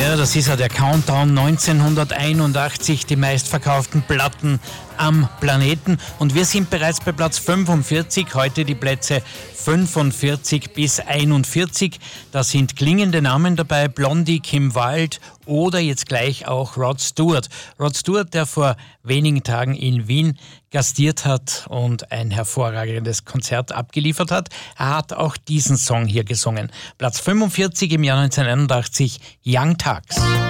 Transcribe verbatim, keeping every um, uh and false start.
Ja, das ist ja der Countdown neunzehnhunderteinundachtzig, die meistverkauften Platten am Planeten. Und wir sind bereits bei Platz fünfundvierzig, heute die Plätze fünfundvierzig bis einundvierzig. Da sind klingende Namen dabei, Blondie, Kim Wilde oder jetzt gleich auch Rod Stewart. Rod Stewart, der vor wenigen Tagen in Wien gastiert hat und ein hervorragendes Konzert abgeliefert hat. Er hat auch diesen Song hier gesungen. Platz fünfundvierzig im Jahr neunzehnhunderteinundachtzig, Young Turks.